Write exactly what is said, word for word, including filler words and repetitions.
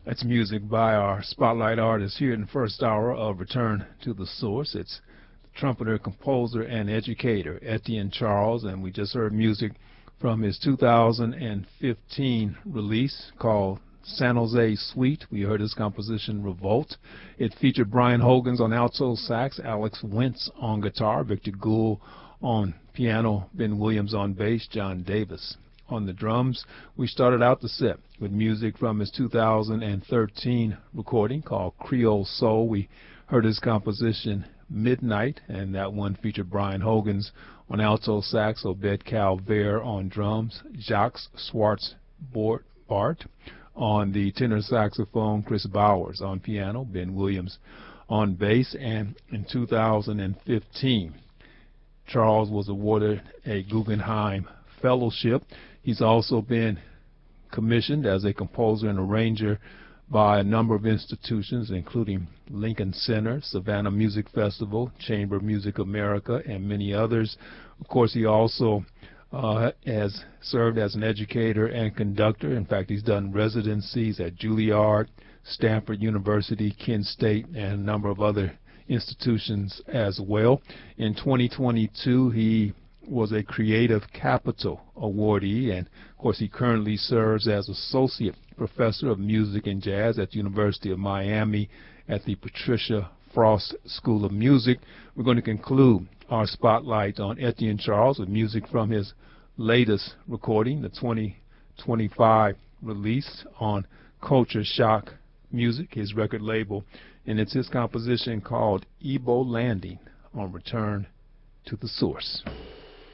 That's music by our spotlight artist here in the first hour of Return to the Source. It's trumpeter, composer, and educator Etienne Charles, and we just heard music from his two thousand fifteen release called San Jose Suite. We heard his composition Revolt. It featured Brian Hogans on alto sax, Alex Wentz on guitar, Victor Gould on piano, Ben Williams on bass, John Davis on the drums. We started out the set with music from his two thousand thirteen recording called Creole Soul. We heard his composition Midnight, and that one featured Brian Hogans on alto sax, Obed Calvert on drums, Jacques Schwartz-Bart on the tenor saxophone, Chris Bowers on piano, Ben Williams on bass. And in two thousand fifteen, Charles was awarded a Guggenheim Fellowship. He's also been commissioned as a composer and arranger by a number of institutions, including Lincoln Center, Savannah Music Festival, Chamber Music America, and many others. Of course, he also uh, has served as an educator and conductor. In fact, he's done residencies at Juilliard, Stanford University, Kent State, and a number of other institutions as well. In twenty twenty-two, he was a Creative Capital awardee, and of course he currently serves as Associate Professor of Music and Jazz at the University of Miami at the Patricia Frost School of Music. We're going to conclude our spotlight on Etienne Charles with music from his latest recording, the twenty twenty-five release on Culture Shock Music, his record label, and it's his composition called Ebo Landing on Return to the Source.